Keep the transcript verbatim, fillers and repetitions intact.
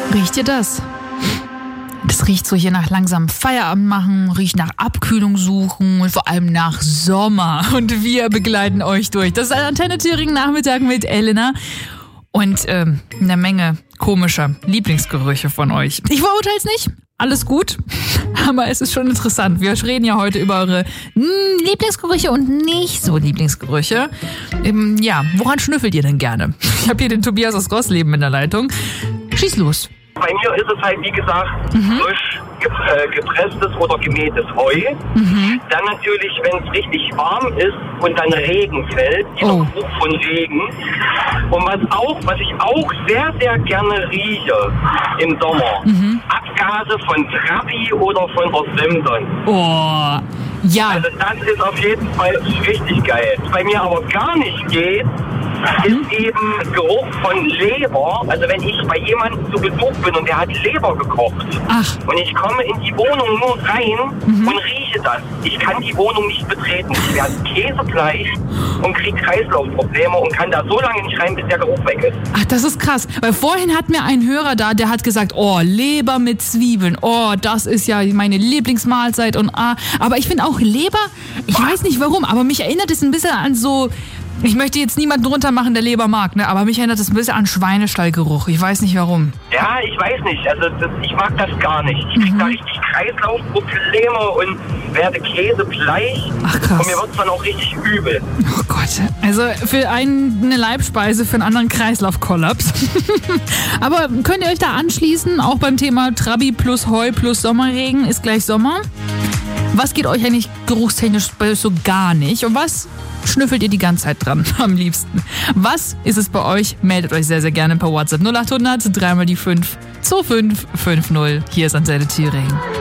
Riecht ihr das? Das riecht so hier nach langsam Feierabend machen, riecht nach Abkühlung suchen und vor allem nach Sommer. Und wir begleiten euch durch. Das ist ein Antenne Thüringen Nachmittag mit Elena und ähm, eine Menge komischer Lieblingsgerüche von euch. Ich verurteile es nicht. Alles gut, aber es ist schon interessant. Wir reden ja heute über eure Lieblingsgerüche und nicht so Lieblingsgerüche. Ähm, ja, woran schnüffelt ihr denn gerne? Ich habe hier den Tobias aus Gosleben in der Leitung. Schieß los. Bei mir ist es halt, wie gesagt, mhm. frisch äh, gepresstes oder gemähtes Heu. Mhm. Dann natürlich, wenn es richtig warm ist und dann Regen fällt, dieser oh. Geruch von Regen. Und was auch, was ich auch sehr, sehr gerne rieche im Sommer, mhm. Abgase von Trabi oder von der Simson. Oh, ja. Also das ist auf jeden Fall richtig geil. Was bei mir aber gar nicht geht, ist eben Geruch von Leber. Also wenn ich bei jemandem zu Besuch bin und der hat Leber gekocht. Ach. Und ich komme in die Wohnung nur rein mhm. und rieche das. Ich kann die Wohnung nicht betreten. Ich werde käsebleich und kriege Kreislaufprobleme und kann da so lange nicht rein, bis der Geruch weg ist. Ach, das ist krass. Weil vorhin hat mir ein Hörer da, der hat gesagt, oh, Leber mit Zwiebeln. Oh, das ist ja meine Lieblingsmahlzeit. Und ah, aber ich finde auch Leber, ich weiß nicht warum, aber mich erinnert es ein bisschen an so... Ich möchte jetzt niemanden drunter machen, der Leber mag, ne? Aber mich erinnert das ein bisschen an Schweinestallgeruch. Ich weiß nicht warum. Ja, ich weiß nicht. Also das, ich mag das gar nicht. Ich krieg mhm. da richtig Kreislaufprobleme und werde käsebleich. Ach krass. Und mir wird es dann auch richtig übel. Oh Gott. Also für einen eine Leibspeise, für einen anderen Kreislaufkollaps. Aber könnt ihr euch da anschließen? Auch beim Thema Trabi plus Heu plus Sommerregen ist gleich Sommer. Was geht euch eigentlich geruchstechnisch so gar nicht? Und was schnüffelt ihr die ganze Zeit dran am liebsten? Was ist es bei euch? Meldet euch sehr, sehr gerne per WhatsApp null acht hundert, dreimal die fünf, zwei fünf fünf null. Hier ist Antenne Thüringen.